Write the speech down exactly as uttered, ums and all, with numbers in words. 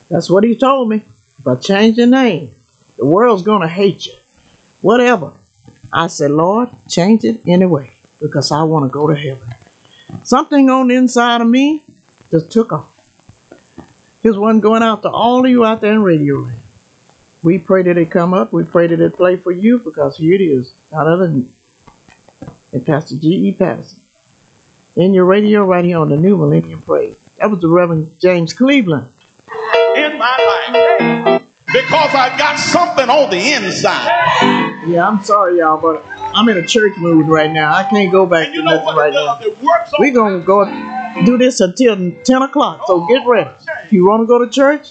That's what he told me. If I change the name, the world's going to hate you. Whatever. I said, Lord, change it anyway because I want to go to heaven. Something on the inside of me just took off. Here's one going out to all of you out there in Radio Land. We pray that it come up. We pray that it play for you because here it is. None other than Pastor G E. Patterson. In your radio right here on the New Millennium Praise. That was the Reverend James Cleveland. In my life. Because I've got something on the inside. Yeah, I'm sorry, y'all, but I'm in a church mood right now. I can't go back to nothing right now. We're going to go do this until ten o'clock, so get ready. If you want to go to church,